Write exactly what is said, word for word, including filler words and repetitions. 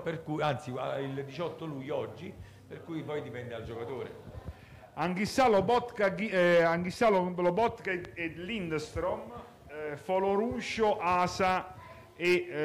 per cui, anzi il diciotto luglio oggi, per cui poi dipende dal giocatore. Anghissà, Lobotka, eh, Anghissà, Lobotka e Lindstrom, eh, Foloruscio, Asa e... Eh,